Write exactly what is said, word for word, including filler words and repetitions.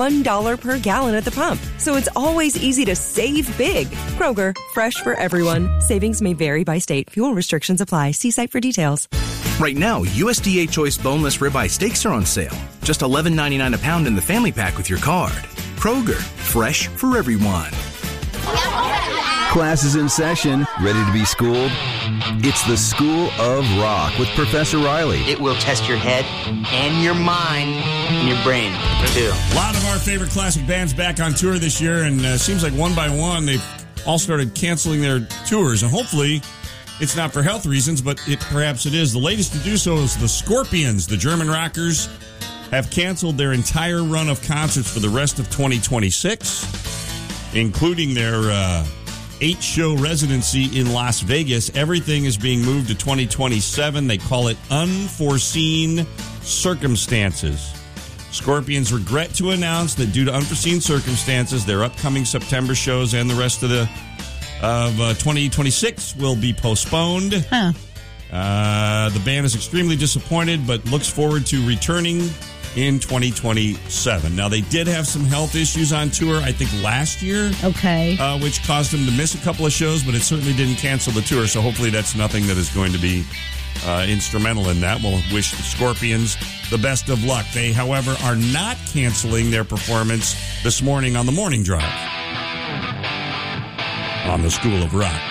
one dollar per gallon at the pump. So it's always easy to save big. Kroger, fresh for everyone. Savings may vary by state. Fuel restrictions apply. See site for details. Right now, U S D A Choice boneless ribeye steaks are on sale. Just eleven ninety-nine a pound in the family pack with your card. Kroger, fresh for everyone. Class is in session. Ready to be schooled? It's the School of Rock with Professor Riley. It will test your head and your mind and your brain, too. A lot of our favorite classic bands back on tour this year, and uh, seems like one by one they've all started canceling their tours. And hopefully it's not for health reasons, but it perhaps it is. The latest to do so is the Scorpions. The German rockers have canceled their entire run of concerts for the rest of twenty twenty-six, including their uh, eight-show residency in Las Vegas. Everything is being moved to twenty twenty-seven. They call it unforeseen circumstances. Scorpions regret to announce that due to unforeseen circumstances, their upcoming September shows and the rest of the of uh, twenty twenty-six will be postponed. Huh. Uh, the band is extremely disappointed, but looks forward to returning in twenty twenty-seven. Now, they did have some health issues on tour, I think, last year. Okay. Uh, which caused them to miss a couple of shows, but it certainly didn't cancel the tour, so hopefully that's nothing that is going to be uh, instrumental in that. We'll wish the Scorpions the best of luck. They, however, are not canceling their performance this morning on the Morning Drive on the School of Rock.